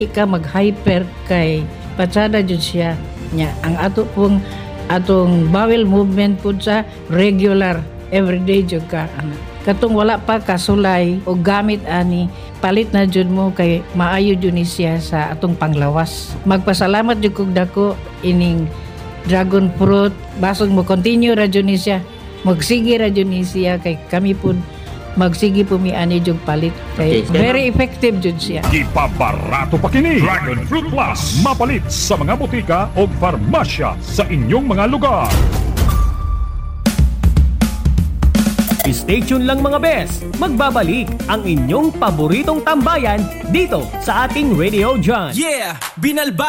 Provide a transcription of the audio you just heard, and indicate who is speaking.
Speaker 1: Ika mag-hyper kay patsada jud siya nya ang atong bowel movement pud sa regular everyday jud ka katong wala pa kasulay o gamit ani palit na jud mo kay maayo jud ni siya sa atong panglawas. Magpasalamat jud kog dako ining dragon fruit basog mo continue ra jud ni siya magsige ra jud ni siya kay kami pud magsige pumiani jud palit kay very effective jud siya.
Speaker 2: Ipabarato pa kini Dragon Fruit Plus mapalit sa mga botika o farmasya sa inyong mga lugar.
Speaker 3: Stay tuned lang mga bes, magbabalik ang inyong paboritong tambayan dito sa ating Radio John.
Speaker 4: Yeah! Binalba